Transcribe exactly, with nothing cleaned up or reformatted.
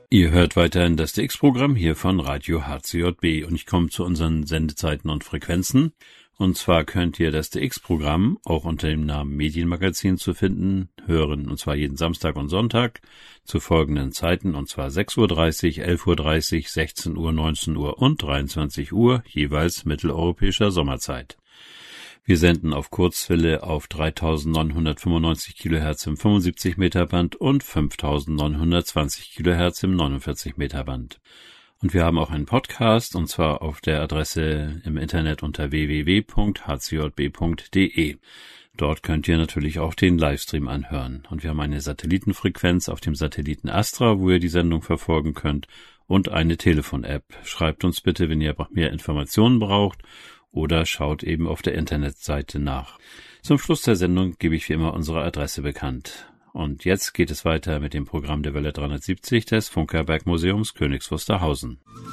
Ihr hört weiterhin das D X-Programm hier von Radio H C J B und ich komme zu unseren Sendezeiten und Frequenzen. Und zwar könnt ihr das D X-Programm auch unter dem Namen Medienmagazin zu finden hören, und zwar jeden Samstag und Sonntag zu folgenden Zeiten, und zwar sechs Uhr dreißig, elf Uhr dreißig, sechzehn Uhr, neunzehn Uhr und dreiundzwanzig Uhr, jeweils mitteleuropäischer Sommerzeit. Wir senden auf Kurzwelle auf dreitausendneunhundertfünfundneunzig Kilohertz im fünfundsiebzig Meter Band und fünftausendneunhundertzwanzig Kilohertz im neunundvierzig Meter Band. Und wir haben auch einen Podcast, und zwar auf der Adresse im Internet unter w w w punkt h c j b punkt d e. Dort könnt ihr natürlich auch den Livestream anhören. Und wir haben eine Satellitenfrequenz auf dem Satelliten Astra, wo ihr die Sendung verfolgen könnt, und eine Telefon-App. Schreibt uns bitte, wenn ihr mehr Informationen braucht, oder schaut eben auf der Internetseite nach. Zum Schluss der Sendung gebe ich wie immer unsere Adresse bekannt. Und jetzt geht es weiter mit dem Programm der Welle dreihundertsiebzig des Funkerberg Museums Königs Wusterhausen.